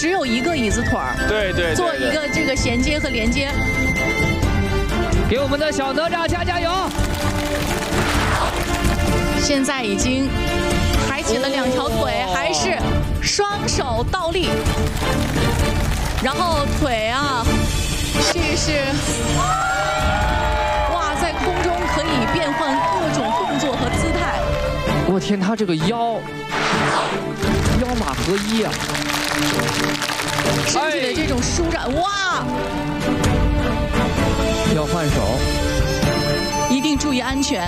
只有一个椅子腿儿， 对， 做一个这个衔接和连接。 给我们的小哪吒加油！ 现在已经抬起了2条腿，还是双手倒立，然后腿啊，这是哇，在空中可以变换各种动作和姿态。 我天，他这个腰马合一啊！ 身体的这种舒展，哇！ 要换手， 一定注意安全。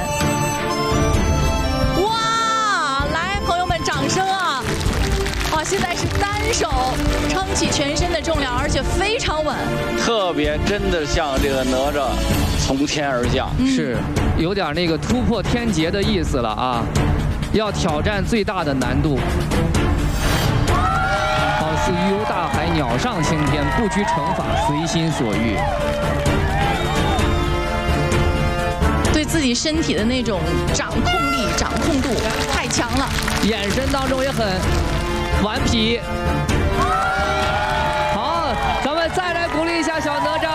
哇，来，朋友们，掌声啊！哇，现在是单手撑起全身的重量，而且非常稳， 特别真的像这个哪吒从天而降， 是有点那个突破天劫的意思了啊！要挑战最大的难度。好似鱼游大海，鸟上青天，不拘惩罚，随心所欲。 对自己身体的那种掌控力、掌控度太强了， 眼神当中也很顽皮。好，咱们再来鼓励一下小哪吒。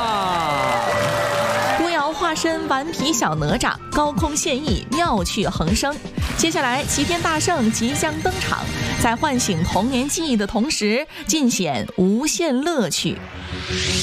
郭瑶化身顽皮小哪吒，高空现役，妙趣横生。接下来，齐天大圣即将登场，在唤醒童年记忆的同时，尽显无限乐趣。